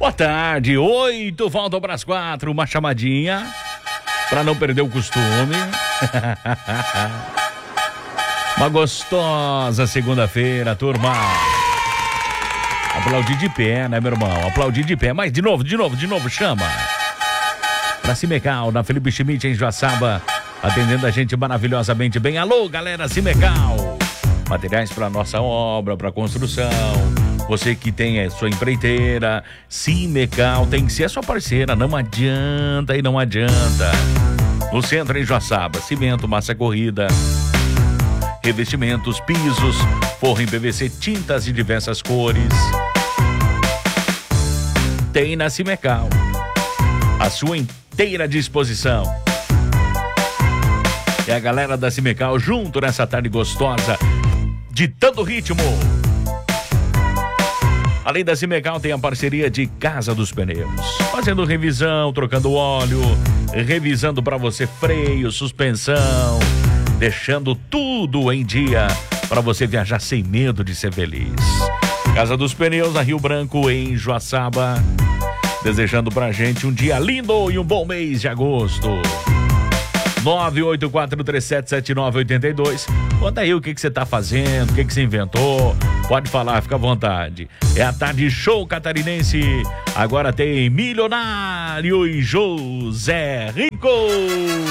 Boa tarde, 8, volta para as 4, uma chamadinha, para não perder o costume. Uma gostosa segunda-feira, turma. Aplaudir de pé, né, meu irmão? Aplaudir de pé, mas de novo, chama. Pra Cimecal, na Felipe Schmidt, em Joaçaba, atendendo a gente maravilhosamente bem. Alô, galera Cimecal. Materiais para nossa obra, para construção. Você que tem a sua empreiteira, Cimecal tem que ser a sua parceira. Não adianta. No centro em Joaçaba, cimento, massa corrida, revestimentos, pisos, forro em PVC, tintas de diversas cores. Tem na Cimecal. A sua inteira disposição. E a galera da Cimecal junto nessa tarde gostosa, ditando ritmo. Além da Cimecal, tem a parceria de Casa dos Pneus, fazendo revisão, trocando óleo, revisando para você freio, suspensão, deixando tudo em dia para você viajar sem medo de ser feliz. Casa dos Pneus, na Rio Branco, em Joaçaba, desejando pra gente um dia lindo e um bom mês de agosto. 984377982. Conta aí o que você tá fazendo, o que você inventou. Pode falar, fica à vontade. É a tarde show catarinense. Agora tem Milionário e José Rico.